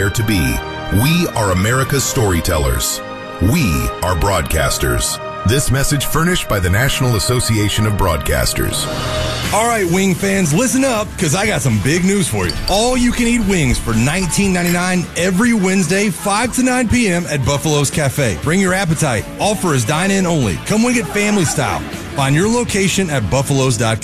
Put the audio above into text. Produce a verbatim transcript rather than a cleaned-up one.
aspire to be. We are America's storytellers. We are broadcasters. This message furnished by the National Association of Broadcasters. All right, wing fans, listen up, because I got some big news for you. All-you-can-eat wings for nineteen ninety-nine every Wednesday, five to nine p.m. at Buffalo's Cafe. Bring your appetite. Offer is dine-in only. Come wing it family style. Find your location at buffaloes dot com.